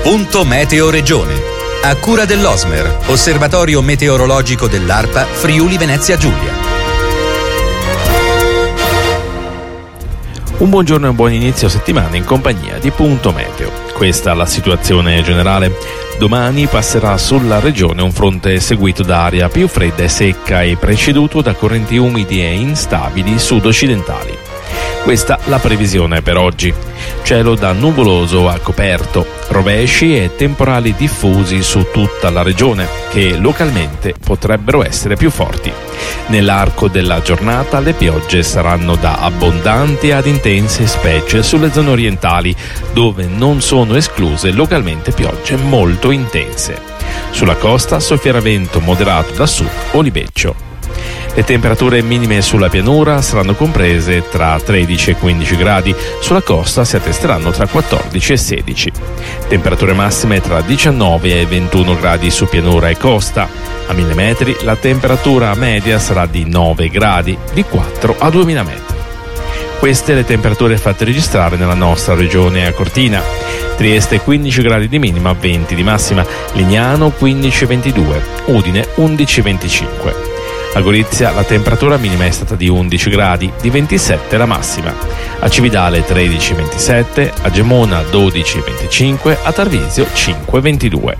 Punto Meteo Regione. A cura dell'Osmer, Osservatorio Meteorologico dell'ARPA Friuli Venezia Giulia. Un buongiorno e un buon inizio settimana in compagnia di Punto Meteo. Questa è la situazione generale. Domani passerà sulla regione un fronte seguito da aria più fredda e secca e preceduto da correnti umidi e instabili sud-occidentali. Questa la previsione per oggi. Cielo da nuvoloso a coperto, rovesci e temporali diffusi su tutta la regione, che localmente potrebbero essere più forti. Nell'arco della giornata le piogge saranno da abbondanti ad intense, specie sulle zone orientali, dove non sono escluse localmente piogge molto intense. Sulla costa soffierà vento moderato da sud o libeccio. Le temperature minime sulla pianura saranno comprese tra 13 e 15 gradi, sulla costa si attesteranno tra 14 e 16. Temperature massime tra 19 e 21 gradi su pianura e costa. A 1000 metri la temperatura media sarà di 9 gradi, di 4 a 2000 metri. Queste le temperature fatte registrare nella nostra regione a Cortina. Trieste 15 gradi di minima, 20 di massima. Lignano 15-22, Udine 11-25. A Gorizia la temperatura minima è stata di 11 gradi, di 27 la massima. A Cividale 13-27, a Gemona 12-25, a Tarvisio 5-22.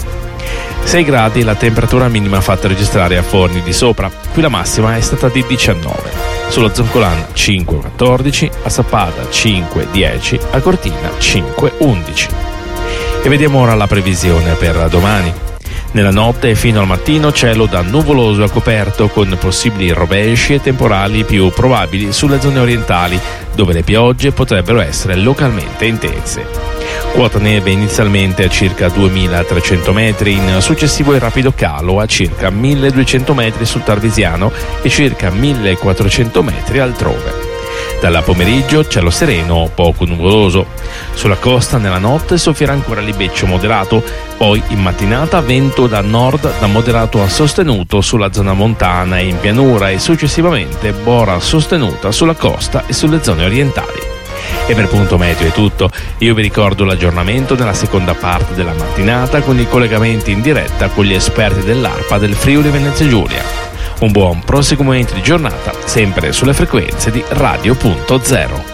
6 gradi la temperatura minima fatta registrare a Forni di Sopra, qui la massima è stata di 19. Sulla Zoncolan 5-14, a Sappada 5-10, a Cortina 5-11. E vediamo ora la previsione per domani. Nella notte e fino al mattino cielo da nuvoloso a coperto con possibili rovesci e temporali più probabili sulle zone orientali, dove le piogge potrebbero essere localmente intense. Quota neve inizialmente a circa 2300 metri, in successivo e rapido calo a circa 1200 metri sul Tarvisiano e circa 1400 metri altrove. Dalla pomeriggio cielo sereno, poco nuvoloso. Sulla costa nella notte soffierà ancora libeccio moderato, poi in mattinata vento da nord da moderato a sostenuto sulla zona montana e in pianura e successivamente bora sostenuta sulla costa e sulle zone orientali. E per Punto Meteo è tutto. Io vi ricordo l'aggiornamento nella seconda parte della mattinata con i collegamenti in diretta con gli esperti dell'ARPA del Friuli Venezia Giulia. Un buon proseguimento di giornata, sempre sulle frequenze di Radio.0.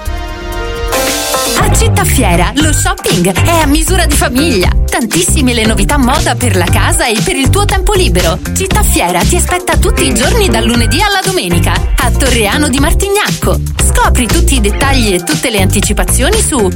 A Cittafiera lo shopping è a misura di famiglia. Tantissime le novità moda per la casa e per il tuo tempo libero. Cittafiera ti aspetta tutti i giorni dal lunedì alla domenica a Torreano di Martignacco. Scopri tutti i dettagli e tutte le anticipazioni su